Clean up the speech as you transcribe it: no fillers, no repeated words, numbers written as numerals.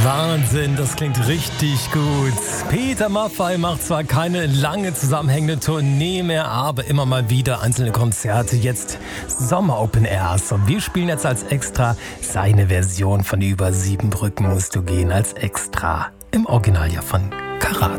Wahnsinn, das klingt richtig gut. Peter Maffay macht zwar keine lange zusammenhängende Tournee mehr, aber immer mal wieder einzelne Konzerte. Jetzt Sommer Open Airs. Und wir spielen jetzt als Extra seine Version von Über 7 Brücken musst du gehen als Extra. Im Original ja von Karat.